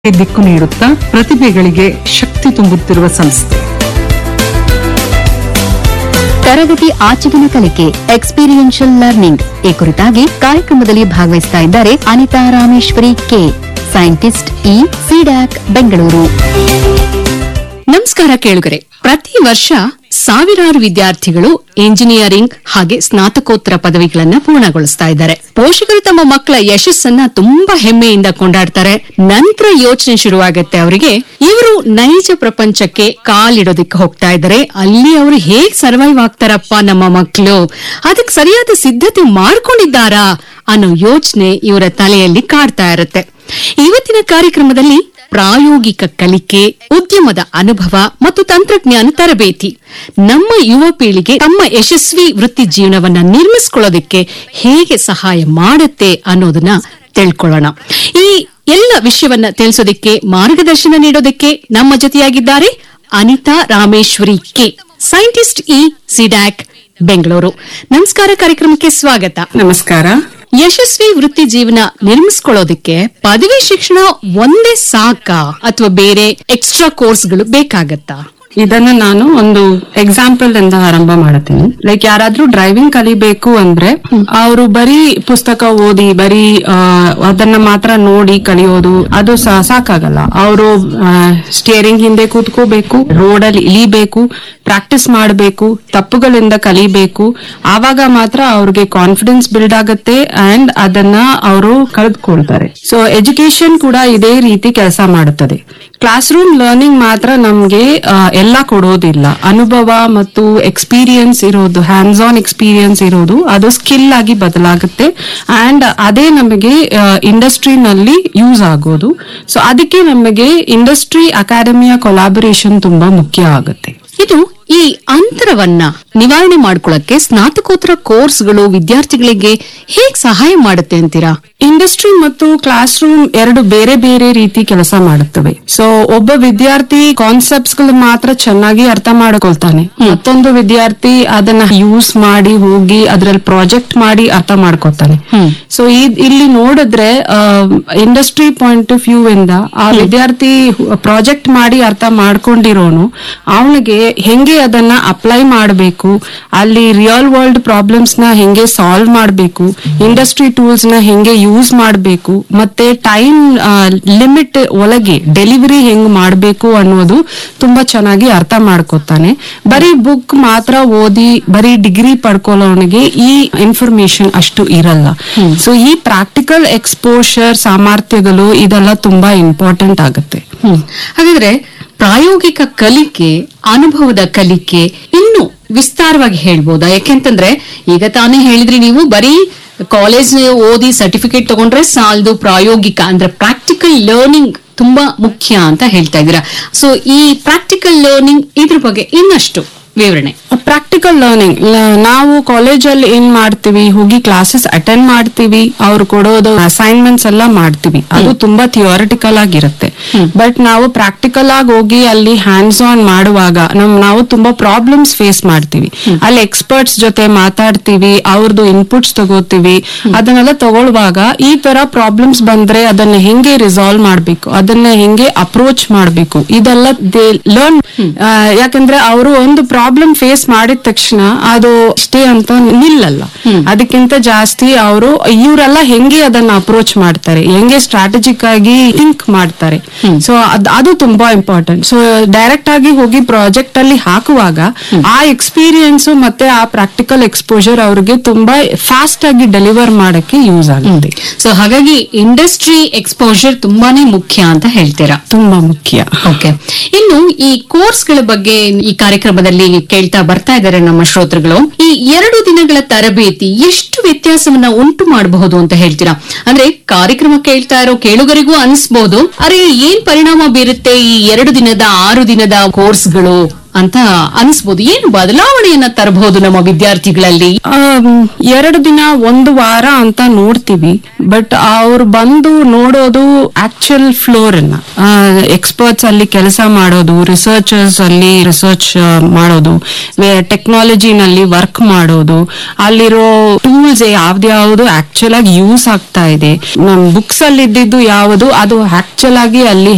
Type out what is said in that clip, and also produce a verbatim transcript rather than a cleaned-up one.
ದಿಕ್ಕು ನೀಡುತ್ತಾ ಪ್ರತಿಭೆಗಳಿಗೆ ಶಕ್ತಿ ತುಂಬುತ್ತಿರುವ ಸಂಸ್ಥೆ. ತರಗತಿ ಆಚೆಗಿನ ಕಲಿಕೆ ಎಕ್ಸ್ಪೀರಿಯನ್ಷಿಯಲ್ ಲರ್ನಿಂಗ್ ಈ ಕುರಿತಾಗಿ ಕಾರ್ಯಕ್ರಮದಲ್ಲಿ ಭಾಗವಹಿಸ್ತಾ ಇದ್ದಾರೆ Anita Rameshwari K, scientist E, CDAC Bengaluru. ನಮಸ್ಕಾರ ಕೇಳುಗರೆ. ಪ್ರತಿ ವರ್ಷ ಸಾವಿರಾರು ವಿದ್ಯಾರ್ಥಿಗಳು ಇಂಜಿನಿಯರಿಂಗ್ ಹಾಗೆ ಸ್ನಾತಕೋತ್ತರ ಪದವಿಗಳನ್ನ ಪೂರ್ಣಗೊಳಿಸ್ತಾ ಇದ್ದಾರೆ. ಪೋಷಕರು ತಮ್ಮ ಮಕ್ಕಳ ಯಶಸ್ಸನ್ನ ತುಂಬಾ ಹೆಮ್ಮೆಯಿಂದ ಕೊಂಡಾಡ್ತಾರೆ. ನಂತರ ಯೋಚನೆ ಶುರುವಾಗತ್ತೆ ಅವರಿಗೆ, ಇವರು ನೈಜ ಪ್ರಪಂಚಕ್ಕೆ ಕಾಲಿಡೋದಕ್ಕೆ ಹೋಗ್ತಾ ಇದ್ದಾರೆ, ಅಲ್ಲಿ ಅವರು ಹೇಗ್ ಸರ್ವೈವ್ ಆಗ್ತಾರಪ್ಪ ನಮ್ಮ ಮಕ್ಕಳು, ಅದಕ್ಕೆ ಸರಿಯಾದ ಸಿದ್ಧತೆ ಮಾಡ್ಕೊಂಡಿದ್ದಾರಾ ಅನ್ನೋ ಯೋಚನೆ ಇವರ ತಲೆಯಲ್ಲಿ ಕಾಡ್ತಾ ಇರುತ್ತೆ. ಇವತ್ತಿನ ಕಾರ್ಯಕ್ರಮದಲ್ಲಿ ಪ್ರಾಯೋಗಿಕ ಕಲಿಕೆ, ಉದ್ಯಮದ ಅನುಭವ ಮತ್ತು ತಂತ್ರಜ್ಞಾನ ತರಬೇತಿ ನಮ್ಮ ಯುವ ಪೀಳಿಗೆ ತಮ್ಮ ಯಶಸ್ವಿ ವೃತ್ತಿ ಜೀವನವನ್ನ ನಿರ್ಮಿಸಿಕೊಳ್ಳೋದಕ್ಕೆ ಹೇಗೆ ಸಹಾಯ ಮಾಡುತ್ತೆ ಅನ್ನೋದನ್ನ ತಿಳ್ಕೊಳ್ಳೋಣ. ಈ ಎಲ್ಲ ವಿಷಯವನ್ನ ತಿಳಿಸೋದಕ್ಕೆ ಮಾರ್ಗದರ್ಶನ ನೀಡೋದಕ್ಕೆ ನಮ್ಮ ಜೊತೆಯಾಗಿದ್ದಾರೆ Anita Rameshwari K, scientist E, CDAC Bengaluru. ನಮಸ್ಕಾರ, ಕಾರ್ಯಕ್ರಮಕ್ಕೆ ಸ್ವಾಗತ. ನಮಸ್ಕಾರ. ಯಶಸ್ವಿ ವೃತ್ತಿ ಜೀವನ ನಿರ್ಮಿಸಿಕೊಳ್ಳೋದಕ್ಕೆ ಪದವಿ ಶಿಕ್ಷಣ ಒಂದೇ ಸಾಕಾ ಅಥವಾ ಬೇರೆ ಎಕ್ಸ್ಟ್ರಾ ಕೋರ್ಸ್ಗಳು ಬೇಕಾಗತ್ತಾ? ಇದನ್ನ ನಾನು ಒಂದು ಎಕ್ಸಾಂಪಲ್ ಇಂದ ಆರಂಭ ಮಾಡುತ್ತೇನೆ. ಲೈಕ್ ಯಾರಾದ್ರೂ ಡ್ರೈವಿಂಗ್ ಕಲಿಬೇಕು ಅಂದ್ರೆ ಅವರು ಬರೀ ಪುಸ್ತಕ ಓದಿ ಬರೀ ಅದನ್ನ ಮಾತ್ರ ನೋಡಿ ಕಲಿಯೋದು ಅದು ಸಾಕಾಗಲ್ಲ. ಅವರು ಸ್ಟಿಯರಿಂಗ್ ಹಿಂದೆ ಕೂತ್ಕೋಬೇಕು, ರೋಡ್ ಅಲ್ಲಿ ಇಳಿಬೇಕು, ಪ್ರಾಕ್ಟೀಸ್ ಮಾಡಬೇಕು, ತಪ್ಪುಗಳಿಂದ ಕಲಿಬೇಕು. ಆವಾಗ ಮಾತ್ರ ಅವ್ರಿಗೆ ಕಾನ್ಫಿಡೆನ್ಸ್ ಬಿಲ್ಡ್ ಆಗುತ್ತೆ ಅಂಡ್ ಅದನ್ನ ಅವರು ಕಳೆದುಕೊಳ್ತಾರೆ. ಸೊ ಎಜುಕೇಶನ್ ಕೂಡ ಇದೇ ರೀತಿ ಕೆಲಸ ಮಾಡುತ್ತದೆ. ಕ್ಲಾಸ್ ರೂಮ್ ಲರ್ನಿಂಗ್ ಮಾತ್ರ ನಮ್ಗೆ ಎಲ್ಲ ಕೊಡೋದಿಲ್ಲ. ಅನುಭವ ಮತ್ತು ಎಕ್ಸ್ಪೀರಿಯನ್ಸ್ ಇರೋದು, ಹ್ಯಾಂಡ್ಸ್ ಆನ್ ಎಕ್ಸ್ಪೀರಿಯನ್ಸ್ ಇರೋದು ಅದು ಸ್ಕಿಲ್ ಆಗಿ ಬದಲಾಗುತ್ತೆ ಅಂಡ್ ಅದೇ ನಮಗೆ ಇಂಡಸ್ಟ್ರಿನಲ್ಲಿ ಯೂಸ್ ಆಗೋದು. ಸೊ ಅದಕ್ಕೆ ನಮಗೆ ಇಂಡಸ್ಟ್ರಿ ಅಕಾಡೆಮಿಯ ಕೊಲಾಬರೇಷನ್ ತುಂಬಾ ಮುಖ್ಯ ಆಗುತ್ತೆ. ಇದು ಈ ಅಂತರವನ್ನ ನಿವಾರಣೆ ಮಾಡ್ಕೊಳ್ಳಕ್ಕೆ ಸ್ನಾತಕೋತ್ತರ ಕೋರ್ಸ್ಗಳು ವಿದ್ಯಾರ್ಥಿಗಳಿಗೆ ಹೇಗ್ ಸಹಾಯ ಮಾಡುತ್ತೆ ಅಂತೀರಾ? ಇಂಡಸ್ಟ್ರಿ ಮತ್ತು ಕ್ಲಾಸ್ ರೂಮ್ ಎರಡು ಬೇರೆ ಬೇರೆ ರೀತಿ ಕೆಲಸ ಮಾಡುತ್ತವೆ. ಸೊ ಒಬ್ಬ ವಿದ್ಯಾರ್ಥಿ ಕಾನ್ಸೆಪ್ಟ್ಸ್ ಗಳು ಮಾತ್ರ ಚೆನ್ನಾಗಿ ಅರ್ಥ ಮಾಡ್ಕೊಳ್ತಾನೆ, ಮತ್ತೊಂದು ವಿದ್ಯಾರ್ಥಿ ಅದನ್ನ ಯೂಸ್ ಮಾಡಿ ಹೋಗಿ ಅದ್ರಲ್ಲಿ ಪ್ರಾಜೆಕ್ಟ್ ಮಾಡಿ ಅರ್ಥ ಮಾಡ್ಕೊತಾನೆ. ಸೊ ಇಲ್ಲಿ ನೋಡಿದ್ರೆ ಇಂಡಸ್ಟ್ರಿ ಪಾಯಿಂಟ್ ಆಫ್ ವ್ಯೂ ಇಂದ ಆ ವಿದ್ಯಾರ್ಥಿ ಪ್ರಾಜೆಕ್ಟ್ ಮಾಡಿ ಅರ್ಥ ಮಾಡ್ಕೊಂಡಿರೋನು ಅವನಿಗೆ ಹೆಂಗೆ ಅದನ್ನ ಅಪ್ಲೈ ಮಾಡಬೇಕು, ಅಲ್ಲಿ ರಿಯಲ್ ವರ್ಲ್ಡ್ ಪ್ರಾಬ್ಲಮ್ಸ್ ನ ಹೆಂಗೆ ಸಾಲ್ವ್ ಮಾಡಬೇಕು, ಇಂಡಸ್ಟ್ರಿ ಟೂಲ್ಸ್ ನ ಹೆಂಗೆ ಯೂಸ್ ಮಾಡಬೇಕು, ಮತ್ತೆ ಟೈಮ್ ಲಿಮಿಟ್ ಒಳಗೆ ಡೆಲಿವರಿ ಹೆಂಗ್ ಮಾಡಬೇಕು ಅನ್ನೋದು ತುಂಬಾ ಚೆನ್ನಾಗಿ ಅರ್ಥ ಮಾಡ್ಕೊತಾನೆ. ಬರೀ ಬುಕ್ ಮಾತ್ರ ಓದಿ ಬರೀ ಡಿಗ್ರಿ ಪಡ್ಕೊಳ್ಳೋನಿಗೆ ಈ ಇನ್ಫಾರ್ಮೇಶನ್ ಅಷ್ಟು ಇರಲ್ಲ. ಸೊ ಈ ಪ್ರಾಕ್ಟಿಕಲ್ ಎಕ್ಸ್ಪೋಷರ್ ಸಾಮರ್ಥ್ಯಗಳು ಇದೆಲ್ಲ ತುಂಬಾ ಇಂಪಾರ್ಟೆಂಟ್ ಆಗುತ್ತೆ. ಹಾಗಾದ್ರೆ ಪ್ರಾಯೋಗಿಕ ಕಲಿಕೆ, ಅನುಭವದ ಕಲಿಕೆ ಇನ್ನು ವಿಸ್ತಾರವಾಗಿ ಹೇಳ್ಬೋದಾ? ಯಾಕೆಂತಂದ್ರೆ ಈಗ ತಾನೇ ಹೇಳಿದ್ರಿ ನೀವು, ಬರೀ ಕಾಲೇಜ್ ಓದಿ ಸರ್ಟಿಫಿಕೇಟ್ ತಗೊಂಡ್ರೆ ಸಾಲದು, ಪ್ರಾಯೋಗಿಕ ಅಂದ್ರೆ ಪ್ರಾಕ್ಟಿಕಲ್ ಲರ್ನಿಂಗ್ ತುಂಬಾ ಮುಖ್ಯ ಅಂತ ಹೇಳ್ತಾ ಇದ್ದೀರಾ. ಸೊ ಈ ಪ್ರಾಕ್ಟಿಕಲ್ ಲರ್ನಿಂಗ್ ಇದ್ರ ಬಗ್ಗೆ ಇನ್ನಷ್ಟು ವಿವರಣೆ. ಪ್ರಾಕ್ಟಿಕಲ್ ಲರ್ನಿಂಗ್ ನಾವು ಕಾಲೇಜಲ್ಲಿ ಏನ್ ಮಾಡ್ತೀವಿ, ಹೋಗಿ ಕ್ಲಾಸಸ್ ಅಟೆಂಡ್ ಮಾಡ್ತೀವಿ, ಅವ್ರು ಕೊಡೋದು ಅಸೈನ್ಮೆಂಟ್ಸ್ ಎಲ್ಲ ಮಾಡ್ತೀವಿ, ಅದು ತುಂಬಾ ಥಿಯೋರಿಟಿಕಲ್ ಆಗಿರುತ್ತೆ. ಬಟ್ ನಾವು ಪ್ರಾಕ್ಟಿಕಲ್ ಆಗಿ ಹೋಗಿ ಅಲ್ಲಿ ಹ್ಯಾಂಡ್ಸ್ ಆನ್ ಮಾಡುವಾಗ ನಮ್ ನಾವು ತುಂಬಾ ಪ್ರಾಬ್ಲಮ್ಸ್ ಫೇಸ್ ಮಾಡ್ತೀವಿ. ಅಲ್ಲಿ ಎಕ್ಸ್ಪರ್ಟ್ಸ್ ಜೊತೆ ಮಾತಾಡ್ತೀವಿ, ಅವ್ರದ್ದು ಇನ್ಪುಟ್ಸ್ ತಗೋತೀವಿ. ಅದನ್ನೆಲ್ಲ ತಗೊಳ್ಳುವಾಗ ಈ ತರ ಪ್ರಾಬ್ಲಮ್ಸ್ ಬಂದ್ರೆ ಅದನ್ನ ಹೆಂಗೆ ರಿಸಾಲ್ವ್ ಮಾಡ್ಬೇಕು, ಅದನ್ನ ಹೆಂಗೆ ಅಪ್ರೋಚ್ ಮಾಡ್ಬೇಕು, ಇದೆಲ್ಲ ದೇ ಲರ್ನ್. ಯಾಕಂದ್ರೆ ಅವರು ಒಂದು ಪ್ರಾಬ್ಲಮ್ ಫೇಸ್ ಮಾಡಿದ ತಕ್ಷಣ ಅದು ಇಷ್ಟೇ ಅಂತ ನಿಲ್ಲಲ್ಲ, ಅದಕ್ಕಿಂತ ಜಾಸ್ತಿ ಅವರು ಇವರೆಲ್ಲ ಹೆಂಗೆ ಅದನ್ನ ಅಪ್ರೋಚ್ ಮಾಡ್ತಾರೆ, ಹೆಂಗೆ ಸ್ಟ್ರಾಟಜಿಕ್ ಆಗಿ ಥಿಂಕ್ ಮಾಡ್ತಾರೆ. ಸೊ ಅದು ತುಂಬಾ ಇಂಪಾರ್ಟೆಂಟ್. ಸೊ ಡೈರೆಕ್ಟ್ ಆಗಿ ಹೋಗಿ ಪ್ರಾಜೆಕ್ಟ್ ಅಲ್ಲಿ ಹಾಕುವಾಗ ಆ ಎಕ್ಸ್ಪೀರಿಯನ್ಸ್ ಮತ್ತೆ ಆ ಪ್ರಾಕ್ಟಿಕಲ್ ಎಕ್ಸ್ಪೋಜರ್ ಅವ್ರಿಗೆ ತುಂಬಾ ಫಾಸ್ಟ್ ಆಗಿ ಡೆಲಿವರ್ ಮಾಡಕ್ಕೆ ಯೂಸ್ ಆಗುತ್ತೆ. ಸೊ ಹಾಗಾಗಿ ಇಂಡಸ್ಟ್ರಿ ಎಕ್ಸ್ಪೋಜರ್ ತುಂಬಾನೇ ಮುಖ್ಯ ಅಂತ ಹೇಳ್ತೀರಾ? ತುಂಬಾ ಮುಖ್ಯ. ಓಕೆ. ಇನ್ನು ಈ ಕೋರ್ಸ್ ಗಳ ಬಗ್ಗೆ ಈ ಕಾರ್ಯಕ್ರಮದಲ್ಲಿ ಕೇಳ್ತಾ ಬರ್ತಾ ಇದ್ದಾರೆ ನಮ್ಮ ಶ್ರೋತೃಗಳು. ಈ ಎರಡು ದಿನಗಳ ತರಬೇತಿ ಎಷ್ಟು ವ್ಯತ್ಯಾಸವನ್ನ ಉಂಟು ಮಾಡಬಹುದು ಅಂತ ಹೇಳ್ತೀರಾ? ಅಂದ್ರೆ ಕಾರ್ಯಕ್ರಮ ಕೇಳ್ತಾ ಇರೋ ಕೇಳುಗರಿಗೂ ಅನ್ಸ್ಬಹುದು, ಅರೆ ಏನ್ ಪರಿಣಾಮ ಬೀರುತ್ತೆ ಈ ಎರಡು ದಿನದ ಆರು ದಿನದ ಕೋರ್ಸ್ಗಳು ಅಂತ ಅನಿಸ್ಬೋದು. ಏನು ಬದಲಾವಣೆಯನ್ನ ತರಬಹುದು ನಮ್ಮ ವಿದ್ಯಾರ್ಥಿಗಳಲ್ಲಿ? ಎರಡು ದಿನ ಒಂದು ವಾರ ಅಂತ ನೋಡ್ತೀವಿ, ಬಟ್ ಅವ್ರು ಬಂದು ನೋಡೋದು ಆಕ್ಚುಯಲ್ ಫ್ಲೋರ್ ಅನ್ನ, ಎಕ್ಸ್ಪರ್ಟ್ಸ್ ಅಲ್ಲಿ ಕೆಲಸ ಮಾಡೋದು, ರಿಸರ್ಚರ್ಸ್ ಅಲ್ಲಿ ರಿಸರ್ಚ್ ಮಾಡೋದು, ಟೆಕ್ನಾಲಜಿನಲ್ಲಿ ವರ್ಕ್ ಮಾಡೋದು, ಅಲ್ಲಿರೋ ಟೂಲ್ಸ್ ಯಾವ್ದ್ಯಾವ್ದು ಆಕ್ಚುಲ್ ಆಗಿ ಯೂಸ್ ಆಗ್ತಾ ಇದೆ, ನಮ್ ಬುಕ್ಸ್ ಅಲ್ಲಿ ಇದ್ದಿದ್ದು ಯಾವುದು ಅದು ಆಕ್ಚುಲ್ ಆಗಿ ಅಲ್ಲಿ